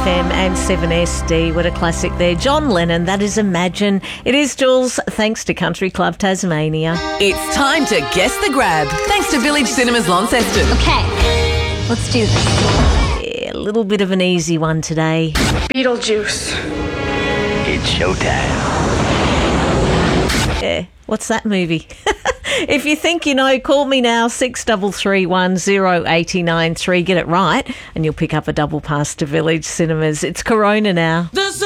FM and 7SD. What a classic there. John Lennon, that is Imagine. It is, Jules, thanks to Country Club Tasmania. It's time to guess the grab, thanks to Village Cinemas Launceston. Okay, let's do this. Yeah, a little bit of an easy one today. Beetlejuice. It's showtime. Yeah, what's that movie? If you think you know, call me now, 6331 0893. Get it right and you'll pick up a double pass to Village Cinemas. It's Corona now.